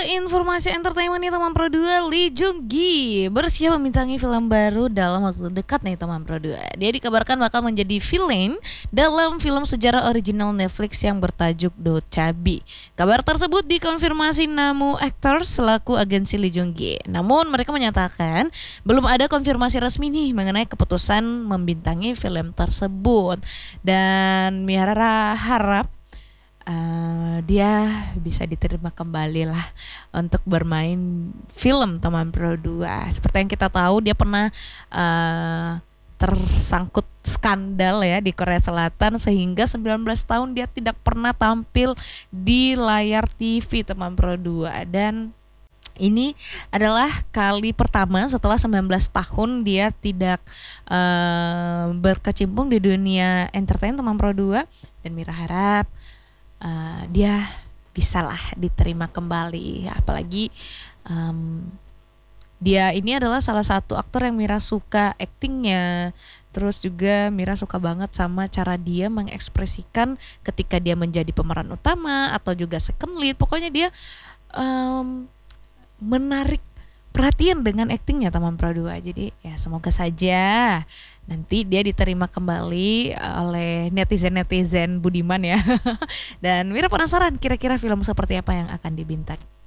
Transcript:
informasi entertainment nih teman Pro 2. Lee Jung Gi bersiap membintangi film baru dalam waktu dekat nih teman Pro 2. Dia dikabarkan bakal menjadi villain dalam film sejarah original Netflix yang bertajuk Do Chabi. Kabar tersebut dikonfirmasi Namu Actors selaku agensi Lee Jung Gi. Namun mereka menyatakan belum ada konfirmasi resmi nih mengenai keputusan membintangi film tersebut. Dan Mira harap dia bisa diterima kembali lah untuk bermain film teman Pro 2. Seperti yang kita tahu dia pernah tersangkut skandal ya di Korea Selatan sehingga 19 tahun dia tidak pernah tampil di layar TV teman Pro 2. Dan ini adalah kali pertama setelah 19 tahun dia tidak berkecimpung di dunia entertain teman Pro 2. Dan Mira harap dia bisalah diterima kembali, apalagi dia ini adalah salah satu aktor yang Mira suka aktingnya. Terus juga Mira suka banget sama cara dia mengekspresikan ketika dia menjadi pemeran utama atau juga second lead. Pokoknya dia menarik perhatian dengan aktingnya teman Pro 2. Jadi ya semoga saja nanti dia diterima kembali oleh netizen budiman ya. Dan Mira penasaran kira-kira film seperti apa yang akan dibintangi.